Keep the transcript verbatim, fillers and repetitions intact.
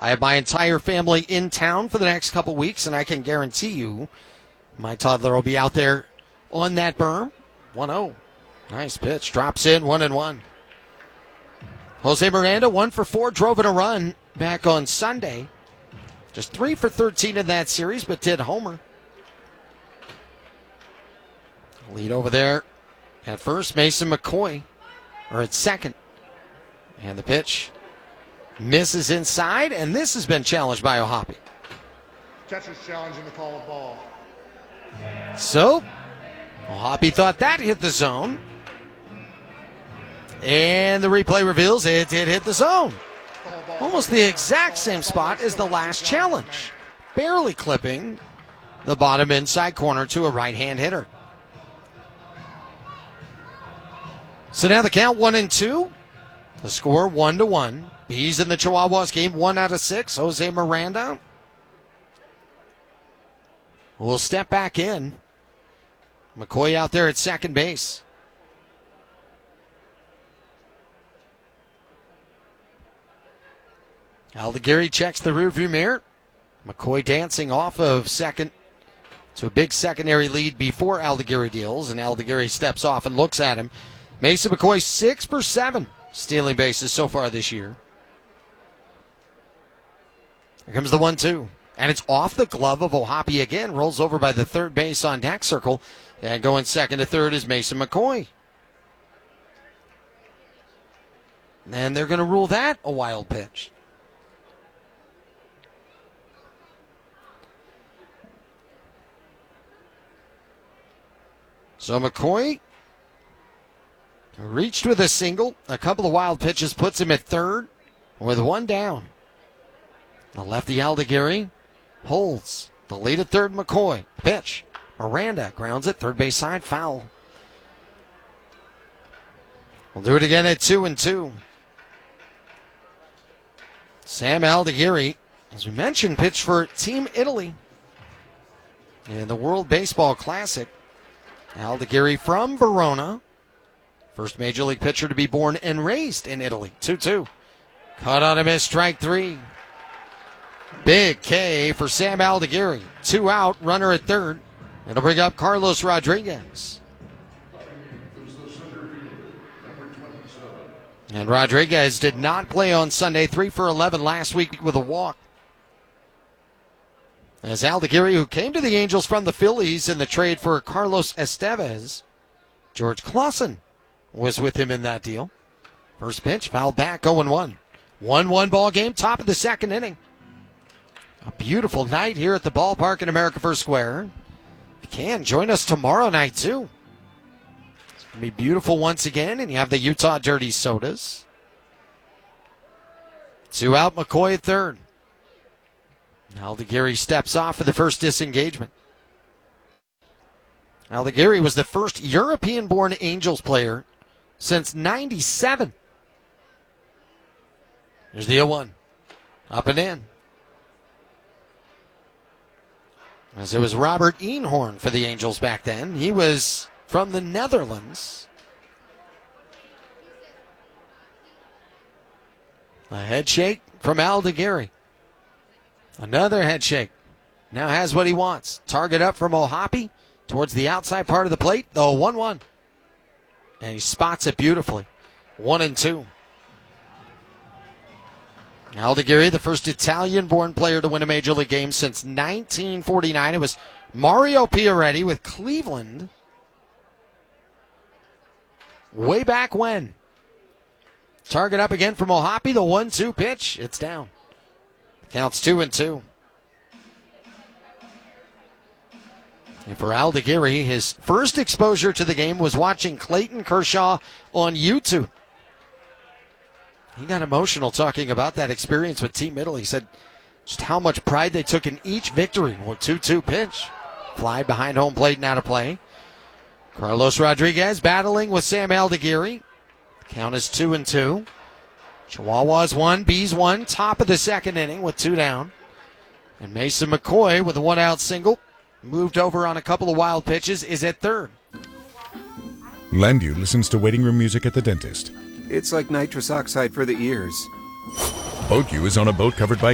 I have my entire family in town for the next couple weeks, and I can guarantee you my toddler will be out there on that berm. one oh. Nice pitch. Drops in, one and one. Jose Miranda, one for four, drove in a run back on Sunday. Just three for thirteen in that series, but did homer. Lead over there at first, Mason McCoy, or at second. And the pitch misses inside, and this has been challenged by O'Hoppe. Catcher's challenging the call of ball. So, O'Hoppe thought that hit the zone. And the replay reveals it did hit the zone. Almost the exact same spot as the last challenge. Barely clipping the bottom inside corner to a right-hand hitter. So now the count one and two. The score one to one. Bees in the Chihuahuas game one out of six. Jose Miranda will step back in. McCoy out there at second base. Aldigueri checks the rearview mirror. McCoy dancing off of second to a big secondary lead before Aldigueri deals, and Aldigueri steps off and looks at him. Mason McCoy six for seven stealing bases so far this year. Here comes the one two. And it's off the glove of O'Hoppe again. Rolls over by the third base on deck circle. And going second to third is Mason McCoy. And they're going to rule that a wild pitch. So McCoy reached with a single. A couple of wild pitches puts him at third with one down. The lefty Aldigueri holds the lead at third. McCoy. Pitch. Miranda grounds it. Third base side. Foul. We'll do it again at two and two. Sam Aldigueri, as we mentioned, pitched for Team Italy in the World Baseball Classic. Aldigueri from Verona. First Major League pitcher to be born and raised in Italy. two two. Caught on a miss, strike three. Big K for Sam Aldigueri. Two out, runner at third. It'll bring up Carlos Rodriguez. And Rodriguez did not play on Sunday. three for eleven last week with a walk. As Aldigueri, who came to the Angels from the Phillies in the trade for Carlos Estevez, George Clausen was with him in that deal. First pitch, fouled back, oh one. one one ball game, top of the second inning. A beautiful night here at the ballpark in America First Square. You can join us tomorrow night, too. It's going to be beautiful once again, and you have the Utah Dirty Sodas. Two out, McCoy at third. Aldigueri steps off for the first disengagement. Aldigueri was the first European-born Angels player since ninety-seven. Here's the oh one. Up and in. As it was Robert Eenhoorn for the Angels back then. He was from the Netherlands. A head shake from Aldigueri. Another head shake. Now has what he wants. Target up from O'Hoppe towards the outside part of the plate. The one one. And he spots it beautifully. One and two. Aldigueri, the first Italian-born player to win a Major League game since nineteen forty-nine. It was Mario Piaretti with Cleveland. Way back when. Target up again from O'Hoppe. The one two pitch. It's down. Counts two and two. And for Aldigueri, his first exposure to the game was watching Clayton Kershaw on YouTube. He got emotional talking about that experience with Team Italy. He said just how much pride they took in each victory. Well, two two pitch. Fly behind home plate and out of play. Carlos Rodriguez battling with Sam Aldigueri. Count is two and two. Chihuahuas one, Bees one, top of the second inning with two down. And Mason McCoy with a one-out single, moved over on a couple of wild pitches, is at third. Landview listens to waiting room music at the dentist. It's like nitrous oxide for the ears. BoatU is on a boat covered by